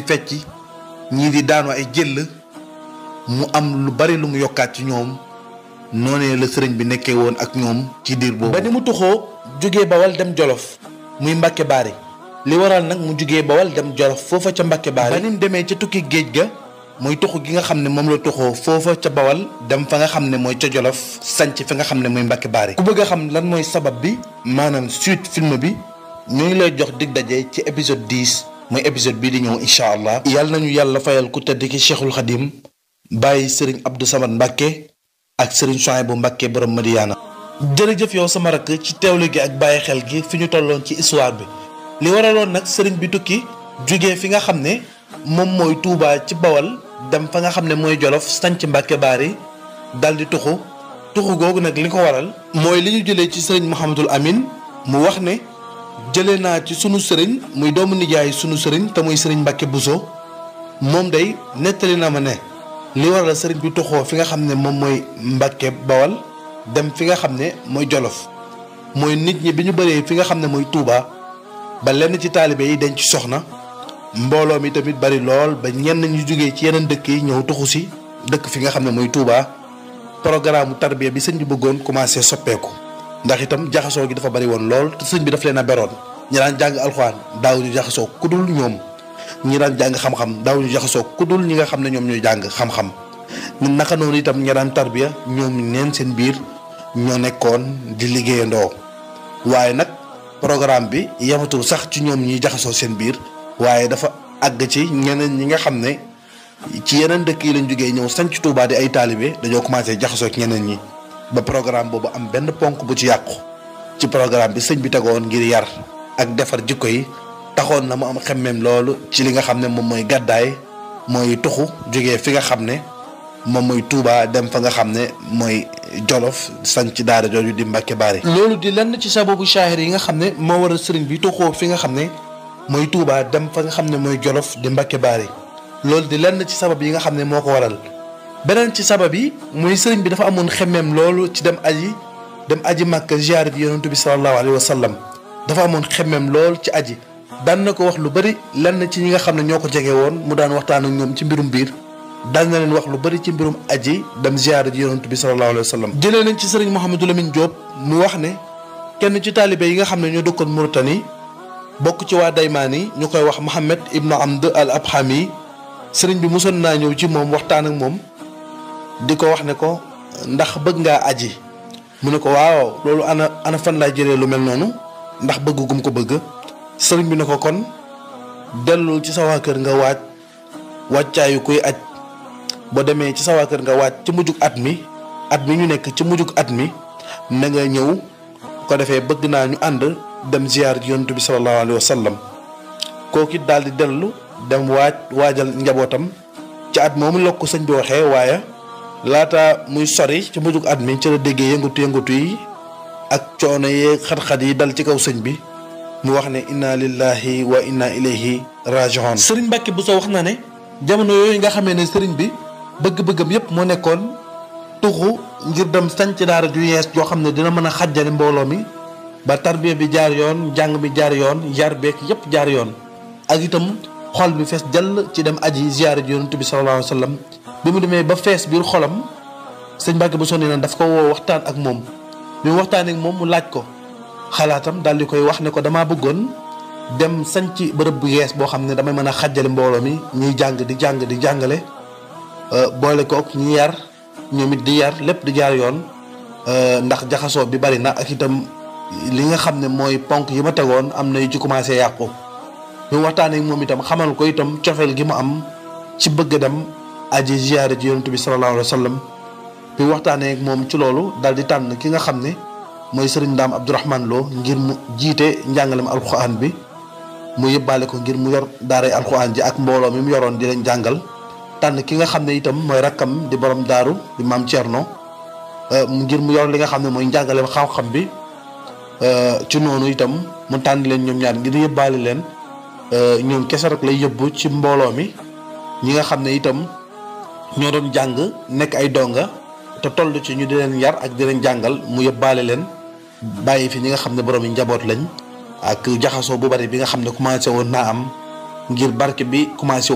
fecc ñii di daanu ay jëll mu am lu bari lu mu yokkaat ci ñoom noonee la sëriñ bi nekkee woon ak ñoom ci diir boobu. ba ni mu tuxoo jógee Bawal dem Jolof muy Mbàkke Baari li waral nag mu jógee Bawal dem Jolof foofa ca Mbàkke Baari ba ni mu demee ca tukki géej ga muy tuxu gi nga xam ne moom la tuxoo foofa ca Bawal dem fa nga xam ne mooy ca Jolof sanc fi nga xam ne mooy Mbàkke Baari. ku bëgg a xam lan mooy sabab bi maanaam suite film bi ñu ngi lay jox dig daje ci épisode 10 mooy épisode bii di ñëw incha allah. yàlla nañu yàlla fayal ku tedd ki Cheikhul Khadim bàyyi Serigne Abdou Samad Mbacke ak Serigne Souhaïbou Mbacke borom Madiana. jërëjëf yow sama rakk ci teewlu gi ak bàyyi xel gi fi ñu tolloon ci histoire bi li waraloon nag Serigne bi tukki jógee fi nga xam ne moom mooy Touba ci Bawal dem fa nga xam ne mooy Jolof sanc Mbacke Baari dal di tuxu googu nag li ko waral. mooy li ñu jëlee ci Serigne Mouhamadul Amin mu wax ne. jëlee naa ci sunu sëriñ muy doomu nijaay sunu sëriñ te muy sëriñ Mbacke Bousso moom day nettali na ma ne li waral sëriñ bi toxoo fi nga xam ne moom mooy Mbacke Bawal dem fi nga xam ne mooy Jolof mooy nit ñi bi ñu bëree fi nga xam ne mooy Touba ba lenn ci taalibe yi denc soxna mbooloo mi tamit bari lool ba ñenn ñu jógee ci yeneen dëkk yi ñëw toxu si dëkk fi nga xam ne mooy Touba programme tarbiya bi sëñ bi bëggoon commencé soppeeku. ndax itam jaxasoo gi dafa bari woon lool te sëñ bi daf leen a beroon ñi daan jàng alxuraan daaw ñu jaxasoo ku dul ñoom ñi daan jàng xam-xam daaw ñu jaxasoo ku dul ñi nga xam ne ñoom ñooy jàng xam-xam ñun naka noonu itam ñi daan tarbiya ñoom neen seen biir ñoo nekkoon di liggéeyandoo waaye nag programme bi yematul sax ci ñoom ñuy jaxasoo seen biir waaye dafa àgg ci ñeneen ñi nga xam ne ci yeneen dëkk yi lañ jógee ñëw sanc Tuubaa di ay taalibe dañoo commencé jaxasoo ci ñeneen ñi ba programme boobu am benn ponk bu ci yàqu ci programme bi sëñ bi tegoon ngir yar ak defar jikko yi taxoon na mu am xemmeem loolu ci li nga xam ne moom mooy gàddaay mooy tuxu jógee fi nga xam ne moom mooy Touba dem fa nga xam ne mooy Jolof sanc ci daara jooju di Mbacke Baari. loolu di lenn ci sababu shaahir yi nga xam ne moo waral sëriñ bi tuxoo fi nga xam ne mooy Touba dem fa nga xam ne mooy Jolof di Mbacke Baari loolu di lenn ci sabab yi nga xam ne moo ko waral. beneen ci sabab yi muy sëriñ bi dafa amoon xemmeem loolu ci dem aji Makka ziyaare bi yonentu bi sallallahu alayhi wa sallam dafa amoon xemmeem lool ci aji daan na ko wax lu bari lenn ci ñi nga xam ne ñoo ko jege woon mu daan waxtaan ak ñoom ci mbirum biir daan na leen wax lu bari ci mbirum aji dem ziyaare bi yonentu bi sallallahu alayhi wa sallam. jëlee nañ ci sëriñ Mouhamadou Lamine Diop mu wax ne kenn ci taalibe yi nga xam ne ñoo dëkkoon Mauritanie bokk ci waa Daymaani ñu koy wax Mohamed Ibn Amd al Abhami sëriñ bi mosoon naa ñëw ci moom waxtaan ak moom. di ko wax ne ko ndax bëgg ngaa aji mu ne ko waaw loolu ana fan laay jëlee lu mel noonu ndax bëgg gum ko bëgg sëriñ bi ne ko kon dellul ci sa waa kër nga wàccaayu kuy aj boo demee ci sa waa kër nga waaj ci mujjug at mi ñu nekk ci mujjug at mi na nga ñëw ko defee bëgg naa ñu ànd dem ziyaar ji yonent bi sallallahu alayhi wa sallam kooku it daal di dellu dem waajal njabootam ci at moomu la ko sëñ bi waxee waaye laata muy sori ci mujjug at mi ci la déggee yëngatu yi ak coono yeeg xat-xat yi dal ci kaw sëñ bi mu wax ne inna lillahi wa inna ilayhi raji'un. sëriñ Mbacke Bousso wax na ne jamono yooyu nga xamee ne sëriñ bi bëgg-bëggam yépp moo nekkoon tuxu ngir dem sanc daara ju yees joo xam ne dina mën a xàjjale mbooloo mi ba tarbiya bi jaar yoon njàng bi jaar yoon yar beek yépp jaar yoon ak itam xol bi fees jàll ci dem aji ziyaare ji yonent bi sallallahu alayhi wa sallam bi mu demee ba fees biir xolam sëñ Mbacke Bousso nee na daf ko woo waxtaan ak moom bi mu waxtaanee ak moom mu laaj ko xalaatam daal di koy wax ne ko damaa bëggoon dem sanc bërëb bu yees boo xam ne damay mën a xàjjale mbooloo mi ñuy jàng di jàngale boole kook ñi yar ñoom it di yar lépp di jaar yoon ndax jaxasoo bi bari na ak itam li nga xam ne mooy ponk yi ma tegoon am na yu ci commencé yàqu bi mu waxtaanee ak moom itam xamal ko itam cofeel gi mu am ci bëgg dem aji ziyaare ji yonent bi sallallahu alayhi wa sallam bi waxtaanee ak moom ci loolu daal di tànn ki nga xam ne mooy sëriñ Ndaam Abdourahmane Lo ngir mu jiite njàngalem alxuraan bi mu yëbbaale ko ngir mu yor daaray alxuraan ji ak mbooloo mi mu yoroon di leen jàngal tànn ki nga xam ne itam mooy rakkam di borom daaru di maam Thierno ngir mu yor li nga xam ne mooy njàngalem xam-xam bi ci noonu itam mu tànn leen ñoom ñaar ngir yëbbaale leen ñoom kese rek lay yëbbu ci mbooloo mi ñi nga xam ne itam ñoo doon jàng nekk ay donga te toll ci ñu di leen yar ak di leen jàngal mu yëbbaale leen bàyyi fi ñi nga xam ne borom yi njaboot lañ ak jaxasoo bu bari bi nga xam ne commencé woon naa am ngir barke bi commencé